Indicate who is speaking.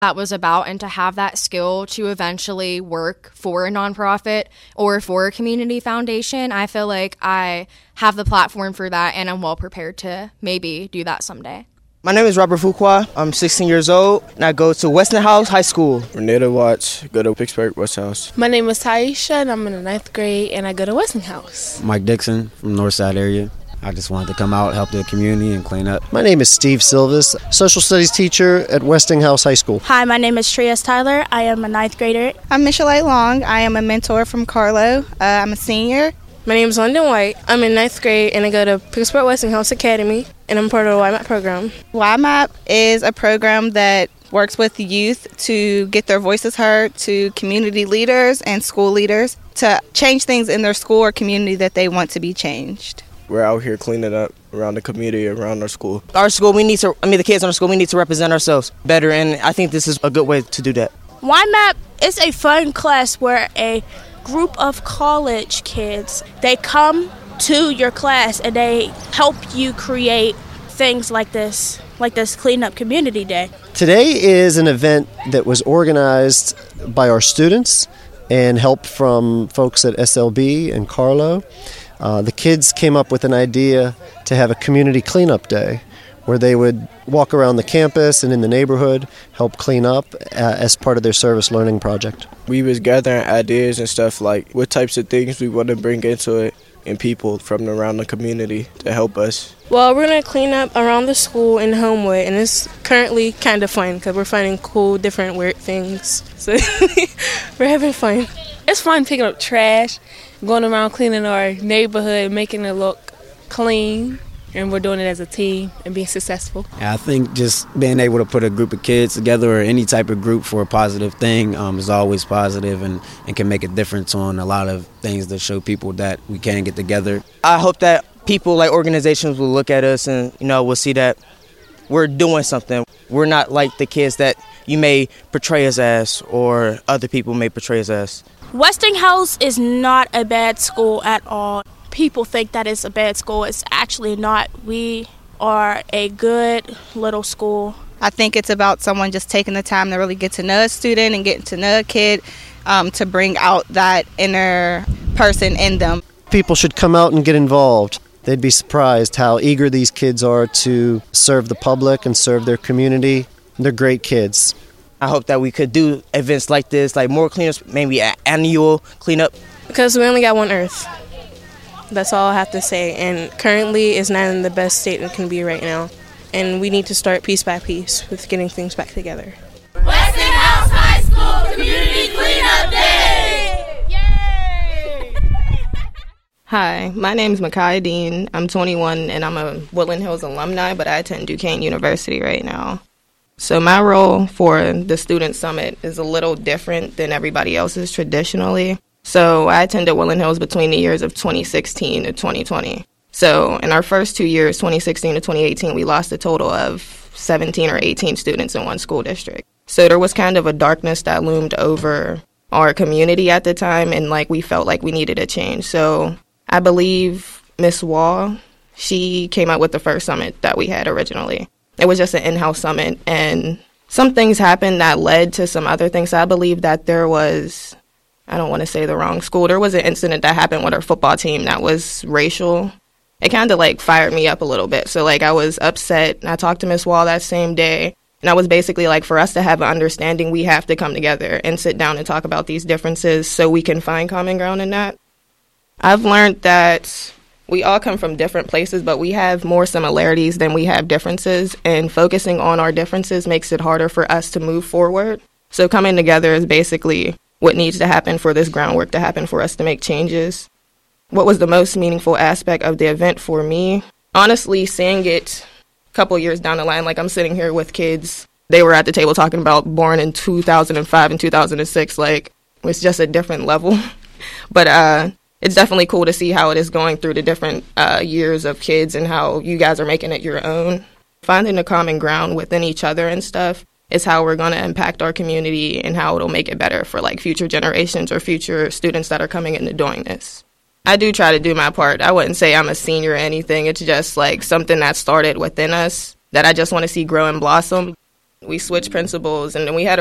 Speaker 1: that was about, and to have that skill to eventually work for a nonprofit or for a community foundation. I feel like I have the platform for that, and I'm well prepared to maybe do that someday.
Speaker 2: My name is Robert Fuqua. I'm 16 years old, and I go to Westinghouse High School.
Speaker 3: Renata Watts, go to Pittsburgh Westinghouse.
Speaker 4: My name is Taisha, and I'm in the 9th grade, and I go to Westinghouse.
Speaker 5: Mike Dixon from Northside area. I just wanted to come out, help the community, and clean up.
Speaker 6: My name is Steve Silvis, social studies teacher at Westinghouse High School.
Speaker 7: Hi, my name is Trias Tyler. I am a 9th grader.
Speaker 8: I'm Michelle Long. I am a mentor from Carlo. I'm a senior.
Speaker 4: My name is London White. I'm in 9th grade, and I go to Pittsburgh Westinghouse Academy, and I'm part of the YMAP program.
Speaker 8: YMAP is a program that works with youth to get their voices heard, to community leaders and school leaders to change things in their school or community that they want to be changed.
Speaker 3: We're out here cleaning up around the community, around our school.
Speaker 2: Our school, the kids in our school, we need to represent ourselves better, and I think this is a good way to do that.
Speaker 7: YMAP is a fun class where a group of college kids, they come to your class and they help you create things like this cleanup community day.
Speaker 6: Today is an event that was organized by our students and help from folks at SLB and Carlo. The kids came up with an idea to have a community cleanup day where they would walk around the campus and in the neighborhood, help clean up as part of their service learning project.
Speaker 3: We was gathering ideas and stuff like what types of things we want to bring into it and people from around the community to help us.
Speaker 4: Well, we're going to clean up around the school in Homewood, and it's currently kind of fun because we're finding cool, different, weird things. So we're having fun.
Speaker 9: It's fun picking up trash, going around cleaning our neighborhood, making it look clean, and we're doing it as a team and being successful.
Speaker 5: I think just being able to put a group of kids together or any type of group for a positive thing is always positive and can make a difference on a lot of things that show people that we can get together.
Speaker 2: I hope that people like organizations will look at us and will see that we're doing something. We're not like the kids that you may portray us as or other people may portray us as.
Speaker 7: Westinghouse is not a bad school at all. People think that it's a bad school. It's actually not. We are a good little school.
Speaker 8: I think it's about someone just taking the time to really get to know a student and getting to know a kid to bring out that inner person in them.
Speaker 6: People should come out and get involved. They'd be surprised how eager these kids are to serve the public and serve their community. They're great kids.
Speaker 2: I hope that we could do events like this, like more cleanups, maybe an annual cleanup.
Speaker 4: Because we only got one Earth. That's all I have to say. And currently, it's not in the best state it can be right now. And we need to start piece by piece with getting things back together.
Speaker 10: Westinghouse High School Community Cleanup Day!
Speaker 11: Yay! Hi, my name is Micaiah Dean. I'm 21 and I'm a Woodland Hills alumni, but I attend Duquesne University right now. So my role for the Student Summit is a little different than everybody else's traditionally. So I attended Woodland Hills between the years of 2016 to 2020. So in our first 2 years, 2016 to 2018, we lost a total of 17 or 18 students in one school district. So there was kind of a darkness that loomed over our community at the time, and we felt like we needed a change. So I believe Miss Wall, she came up with the first summit that we had originally. It was just an in-house summit, and some things happened that led to some other things. So I believe that there was, I don't want to say the wrong school, there was an incident that happened with our football team that was racial. It kind of fired me up a little bit. So I was upset, and I talked to Miss Wall that same day, and I was basically for us to have an understanding, we have to come together and sit down and talk about these differences so we can find common ground in that. I've learned that we all come from different places, but we have more similarities than we have differences, and focusing on our differences makes it harder for us to move forward. So coming together is basically what needs to happen for this groundwork to happen for us to make changes. What was the most meaningful aspect of the event for me? Honestly, seeing it a couple years down the line, I'm sitting here with kids. They were at the table talking about born in 2005 and 2006. It's just a different level. But it's definitely cool to see how it is going through the different years of kids and how you guys are making it your own. Finding the common ground within each other and stuff is how we're going to impact our community and how it'll make it better for future generations or future students that are coming into doing this. I do try to do my part. I wouldn't say I'm a senior or anything. It's just something that started within us that I just want to see grow and blossom. We switched principals, and then we had a